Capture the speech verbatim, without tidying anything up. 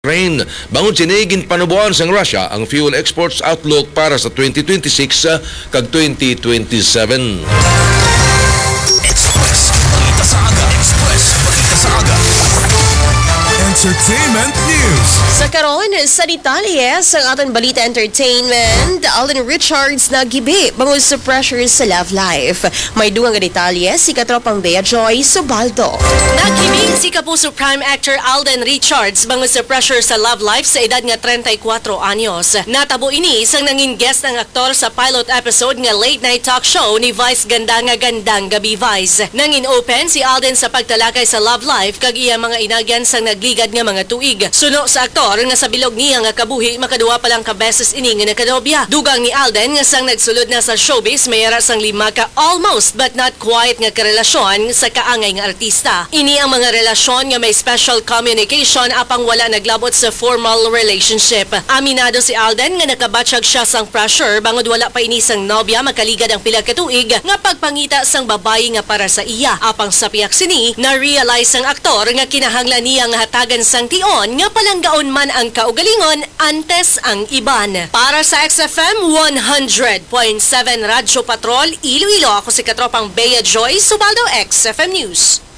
Ukraine. Bangon sinigin panubuan sang Russia ang fuel exports outlook para sa twenty twenty-six kag twenty twenty-seven. Express Balita sa Aga. Express Balita sa Aga. Entertainment News. Sa karon sa detalye sa aton balita entertainment, Alden Richards nagibi bangod sa pressure sa love life. May dugang nga detalye si katropang Bea Joy Subaldo. Naghiming si kapuso prime actor Alden Richards bangod sa pressure sa love life sa edad nga thirty-four anyos. Natabo ini isang nanging guest ang aktor sa pilot episode nga late night talk show ni Vice Ganda nga Gandang Gabi Vice. Nangin open si Alden sa pagtalakay sa love life kag iya mga inagyan sang nagligad nga mga tuig. Suno sa aktor nga sa bilog niya nga kabuhi makaduwa pa lang ka beses ini nga nakadobya. Dugang ni Alden nga sang nagsulod na sa showbiz mayara sang lima ka almost but not quite nga karelasyon sa kaangay nga artista. Ini ang mga relasyon nga may special communication apang wala naglabot sa formal relationship. Aminado si Alden nga nakabatsyag siya sang pressure bangod wala pa ini sang nobya makaligad ang pila ka tuig nga pagpangita sang babayi nga para sa iya. Apang sa piyak sini na-realize ang aktor nga kinahanglan niya nga hatagan sang tion nga palanggaon man ang kaugalingon antes ang iban. Para sa X F M one hundred point seven Radyo Patrol Iloilo, ako si katropang Bea Joy Subaldo, X F M News.